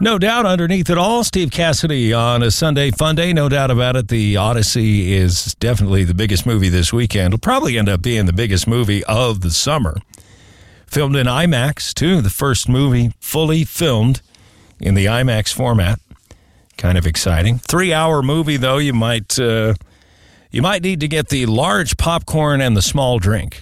No doubt underneath it all, Steve Cassidy on a Sunday Fun Day. No doubt about it. The Odyssey is definitely the biggest movie this weekend. It'll probably end up being the biggest movie of the summer. Filmed in IMAX, too. The first movie fully filmed in the IMAX format. Kind of exciting. 3-hour movie, though. You might need to get the large popcorn and the small drink.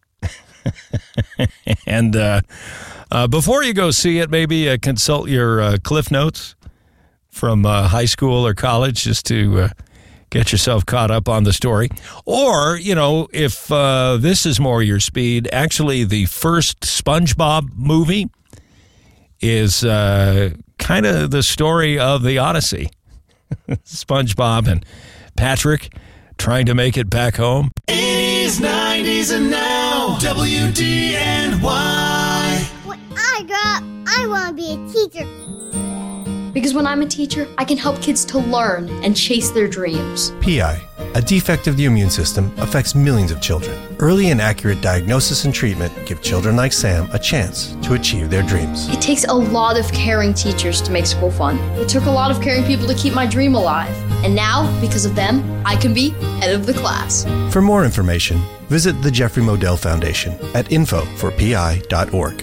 And before you go see it, maybe consult your Cliff Notes from high school or college just to get yourself caught up on the story. Or, if this is more your speed, actually the first SpongeBob movie is kind of the story of the Odyssey. SpongeBob and Patrick trying to make it back home. 80s, 90s, and now, WDNY. When I grow up, I want to be a teacher. Because when I'm a teacher, I can help kids to learn and chase their dreams. PI, a defect of the immune system, affects millions of children. Early and accurate diagnosis and treatment give children like Sam a chance to achieve their dreams. It takes a lot of caring teachers to make school fun. It took a lot of caring people to keep my dream alive. And now, because of them, I can be head of the class. For more information, visit the Jeffrey Modell Foundation at info4pi.org.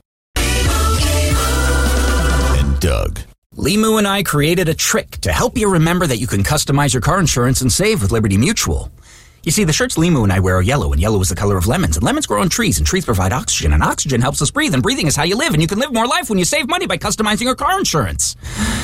And Doug. Limu and I created a trick to help you remember that you can customize your car insurance and save with Liberty Mutual. You see, the shirts Limu and I wear are yellow, and yellow is the color of lemons, and lemons grow on trees, and trees provide oxygen, and oxygen helps us breathe, and breathing is how you live, and you can live more life when you save money by customizing your car insurance.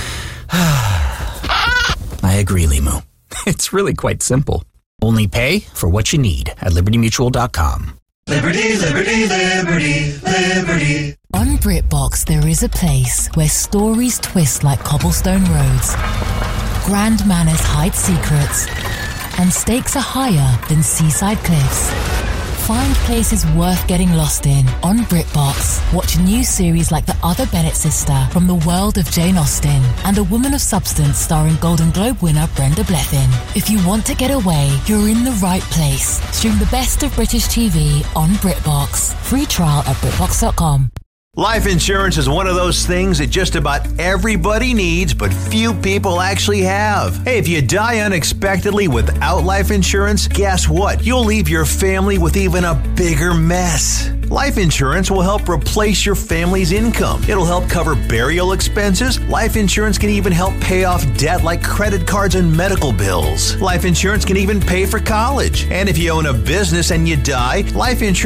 I agree, Limu. It's really quite simple. Only pay for what you need at libertymutual.com. Liberty, liberty, liberty, liberty. On BritBox, there is a place where stories twist like cobblestone roads, grand manners hide secrets, and stakes are higher than seaside cliffs. Find places worth getting lost in on BritBox. Watch new series like The Other Bennett Sister from the world of Jane Austen and A Woman of Substance starring Golden Globe winner Brenda Blethyn. If you want to get away, you're in the right place. Stream the best of British TV on BritBox. Free trial at BritBox.com. Life insurance is one of those things that just about everybody needs, but few people actually have. Hey, if you die unexpectedly without life insurance, guess what? You'll leave your family with even a bigger mess. Life insurance will help replace your family's income. It'll help cover burial expenses. Life insurance can even help pay off debt like credit cards and medical bills. Life insurance can even pay for college. And if you own a business and you die, life insurance